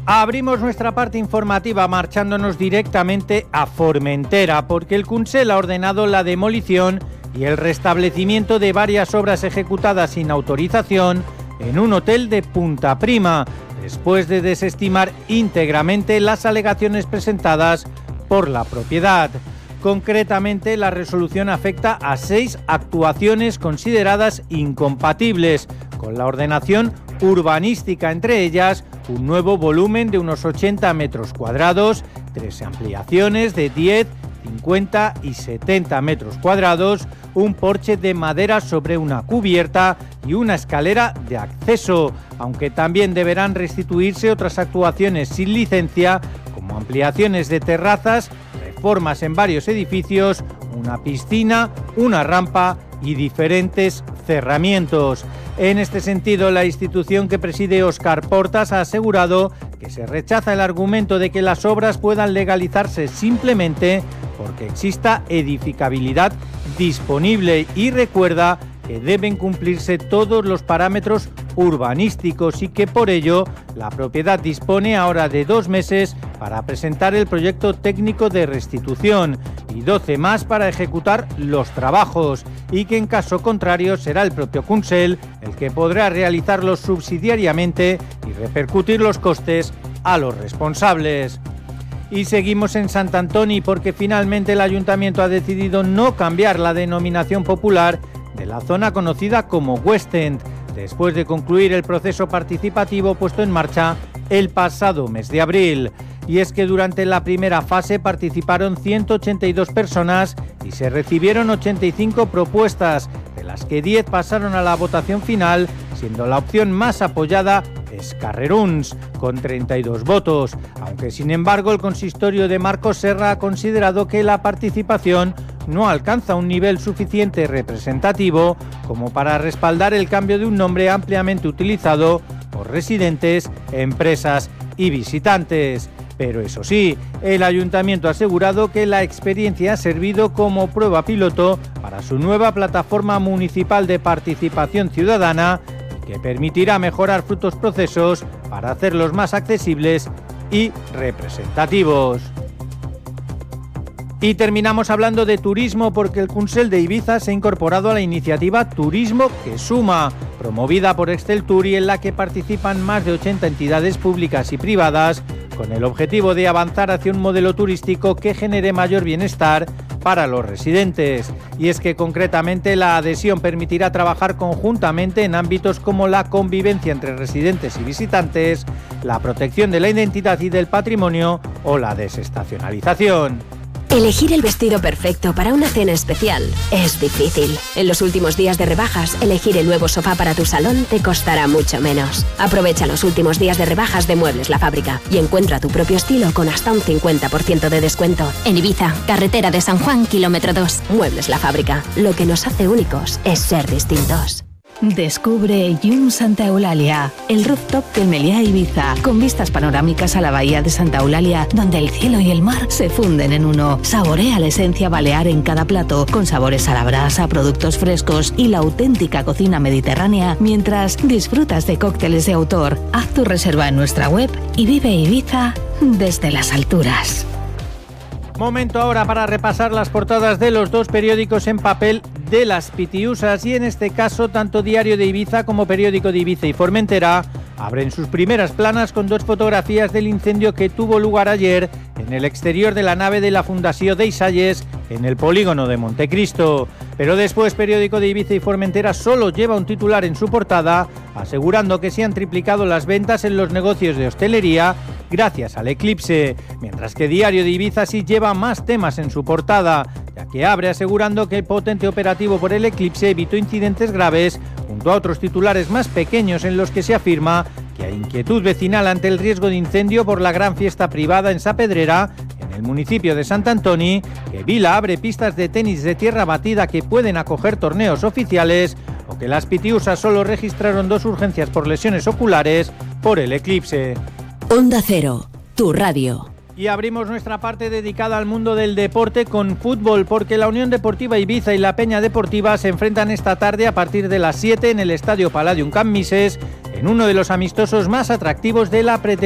Abrimos nuestra parte informativa marchándonos directamente a Formentera, porque el Consell ha ordenado la demolición y el restablecimiento de varias obras ejecutadas sin autorización en un hotel de Punta Prima, después de desestimar íntegramente las alegaciones presentadas por la propiedad. Concretamente, la resolución afecta a 6 actuaciones consideradas incompatibles con la ordenación urbanística, entre ellas un nuevo volumen de unos 80 metros cuadrados, 3 ampliaciones de 10, 50 y 70 metros cuadrados, un porche de madera sobre una cubierta y una escalera de acceso, aunque también deberán restituirse otras actuaciones sin licencia, como ampliaciones de terrazas, reformas en varios edificios, una piscina, una rampa y diferentes cerramientos. En este sentido, la institución que preside Óscar Portas ha asegurado que se rechaza el argumento de que las obras puedan legalizarse simplemente porque exista edificabilidad disponible y recuerda que deben cumplirse todos los parámetros urbanísticos y que por ello la propiedad dispone ahora de 2 meses para presentar el proyecto técnico de restitución y 12 más para ejecutar los trabajos, y que en caso contrario será el propio Consell el que podrá realizarlos subsidiariamente y repercutir los costes a los responsables. Y seguimos en Sant Antoni porque finalmente el ayuntamiento ha decidido no cambiar la denominación popular de la zona conocida como West End, después de concluir el proceso participativo puesto en marcha el pasado mes de abril. Y es que durante la primera fase participaron 182 personas y se recibieron 85 propuestas, de las que 10 pasaron a la votación final, siendo la opción más apoyada Escarreruns, con 32 votos, aunque sin embargo el consistorio de Marcos Serra ha considerado que la participación no alcanza un nivel suficiente representativo como para respaldar el cambio de un nombre ampliamente utilizado por residentes, empresas y visitantes. Pero eso sí, el ayuntamiento ha asegurado que la experiencia ha servido como prueba piloto para su nueva plataforma municipal de participación ciudadana, que permitirá mejorar frutos procesos para hacerlos más accesibles y representativos. Y terminamos hablando de turismo porque el Consell de Ibiza se ha incorporado a la iniciativa Turismo que Suma, promovida por Exceltur y en la que participan más de 80 entidades públicas y privadas, con el objetivo de avanzar hacia un modelo turístico que genere mayor bienestar para los residentes. Y es que concretamente la adhesión permitirá trabajar conjuntamente en ámbitos como la convivencia entre residentes y visitantes, la protección de la identidad y del patrimonio o la desestacionalización. Elegir el vestido perfecto para una cena especial es difícil. En los últimos días de rebajas, elegir el nuevo sofá para tu salón te costará mucho menos. Aprovecha los últimos días de rebajas de Muebles La Fábrica y encuentra tu propio estilo con hasta un 50% de descuento. En Ibiza, carretera de San Juan, kilómetro 2. Muebles La Fábrica. Lo que nos hace únicos es ser distintos. Descubre Yum Santa Eulalia, el rooftop del Meliá Ibiza, con vistas panorámicas a la bahía de Santa Eulalia, donde el cielo y el mar se funden en uno. Saborea la esencia balear en cada plato, con sabores a la brasa, productos frescos y la auténtica cocina mediterránea, mientras disfrutas de cócteles de autor. Haz tu reserva en nuestra web y vive Ibiza desde las alturas. Momento ahora para repasar las portadas de los 2 periódicos en papel de las Pitiusas, y en este caso tanto Diario de Ibiza como Periódico de Ibiza y Formentera abren sus primeras planas con 2 fotografías del incendio que tuvo lugar ayer en el exterior de la nave de la Fundació d'Eixalles en el polígono de Montecristo. Pero después Periódico de Ibiza y Formentera solo lleva un titular en su portada asegurando que se han triplicado las ventas en los negocios de hostelería gracias al eclipse, mientras que Diario de Ibiza sí lleva más temas en su portada, ya que abre asegurando que el potente operativo por el eclipse evitó incidentes graves, junto a otros titulares más pequeños en los que se afirma que hay inquietud vecinal ante el riesgo de incendio por la gran fiesta privada en Sapedrera, en el municipio de Sant Antoni, que Vila abre pistas de tenis de tierra batida que pueden acoger torneos oficiales, o que las Pitiusas solo registraron 2 urgencias por lesiones oculares por el eclipse. Onda Cero, tu radio. Y abrimos nuestra parte dedicada al mundo del deporte con fútbol, porque la Unión Deportiva Ibiza y la Peña Deportiva se enfrentan esta tarde a partir de las 7 en el Estadio Palladium Can Misses, en uno de los amistosos más atractivos de la pretemporada